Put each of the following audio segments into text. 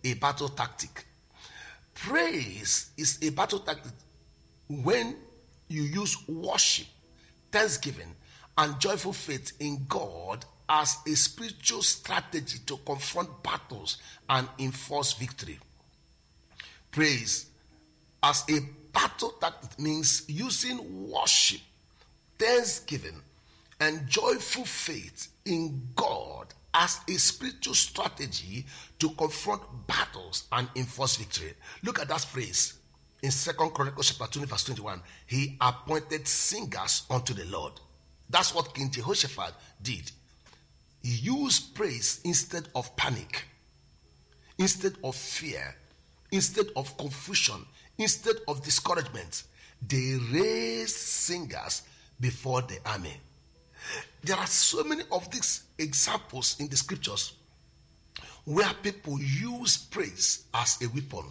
a battle tactic. Praise is a battle tactic when you use worship, thanksgiving, and joyful faith in God as a spiritual strategy to confront battles and enforce victory. Praise as a battle tactic means using worship, thanksgiving, and joyful faith in God as a spiritual strategy to confront battles and enforce victory. Look at that phrase in 2 Chronicles chapter 20 verse 21. He appointed singers unto the Lord. That's what King Jehoshaphat did. He used praise instead of panic, instead of fear, instead of confusion, instead of discouragement. They raised singers before the army. There are so many of these examples in the scriptures where people use praise as a weapon.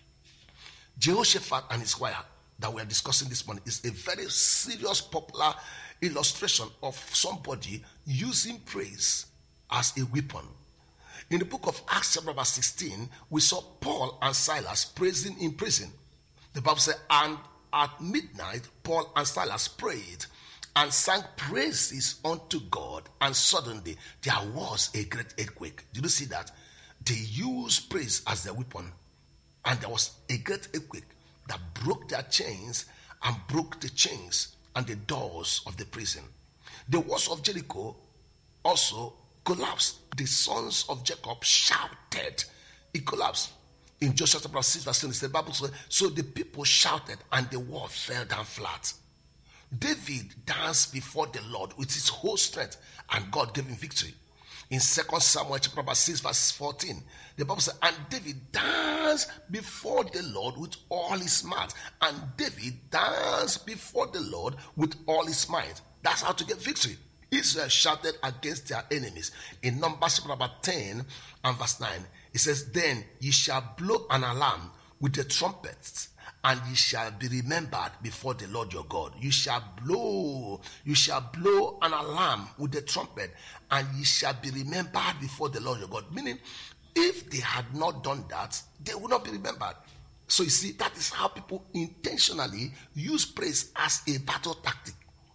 Jehoshaphat and his choir that we are discussing this morning is a very serious, popular illustration of somebody using praise as a weapon. In the book of Acts chapter 16, we saw Paul and Silas praising in prison. The Bible said, and at midnight, Paul and Silas prayed and sang praises unto God, and suddenly there was a great earthquake. Did you see that? They used praise as their weapon, and there was a great earthquake that broke their chains and broke the chains and the doors of the prison. The walls of Jericho also collapsed. The sons of Jacob shouted. It collapsed. In Joshua chapter 6 verse 10, the Bible says, so the people shouted and the wall fell down flat. David danced before the Lord with his whole strength, and God gave him victory. In 2 Samuel chapter 6 verse 14, the Bible says, and David danced before the Lord with all his might. And David danced before the Lord with all his might. That's how to get victory. Israel shouted against their enemies. In Numbers chapter 10 and verse 9, it says, then ye shall blow an alarm with the trumpets, and ye shall be remembered before the Lord your God. You shall blow an alarm with the trumpet, and ye shall be remembered before the Lord your God. Meaning, if they had not done that, they would not be remembered. So you see, that is how people intentionally use praise as a battle tactic.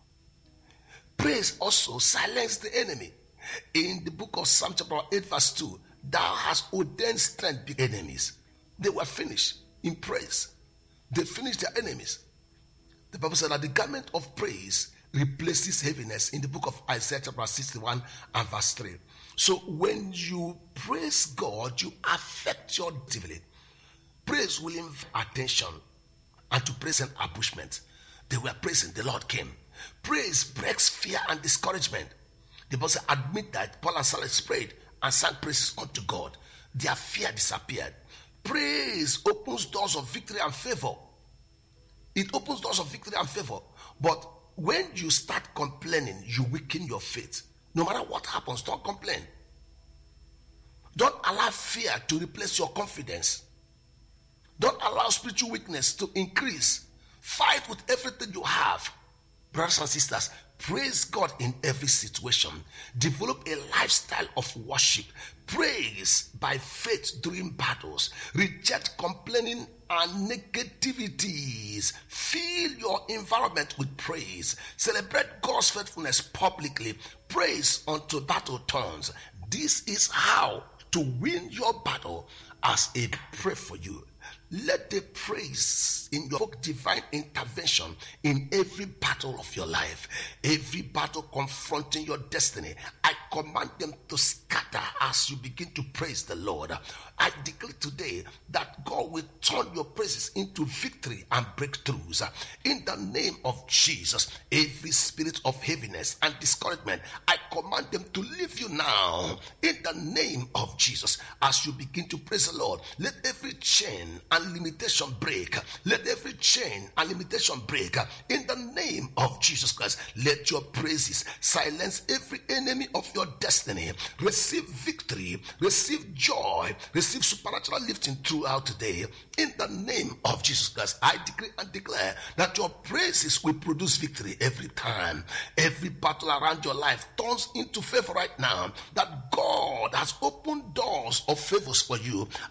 Praise also silenced the enemy. In the book of Psalm chapter 8 verse 2, thou hast ordained strength to enemies. They were finished in praise. They finished their enemies. The Bible said that the garment of praise replaces heaviness in the book of Isaiah chapter 61 and verse 3. So when you praise God, you affect your divinity. Praise will invite attention, and to praise and ambushment. They were praising, the Lord came. Praise breaks fear and discouragement. The Bible said at midnight, Paul and Silas prayed and sang praises unto God. Their fear disappeared. Praise opens doors of victory and favor. It opens doors of victory and favor. But when you start complaining, you weaken your faith. No matter what happens, don't complain. Don't allow fear to replace your confidence. Don't allow spiritual weakness to increase. Fight with everything you have. Brothers and sisters, praise God in every situation. Develop a lifestyle of worship. Praise by faith during battles. Reject complaining and negativities. Fill your environment with praise. Celebrate God's faithfulness publicly. Praise until battle turns. This is how to win your battle as I pray for you. Let the praise in your divine intervention in every battle of your life, every battle confronting your destiny. I command them to scatter as you begin to praise the Lord. I declare today that God will turn your praises into victory and breakthroughs. In the name of Jesus, every spirit of heaviness and discouragement, I command them to leave you now. In the name of Jesus, as you begin to praise the Lord, let every chain and limitation break. Let every chain and limitation break. In the name of Jesus Christ, let your praises silence every enemy of your destiny. Receive victory, receive joy, receive supernatural lifting throughout today. In the name of Jesus Christ, I decree and declare that your praises will produce victory every time. Every battle around your life turns into favor right now. That God has opened doors of favors for you.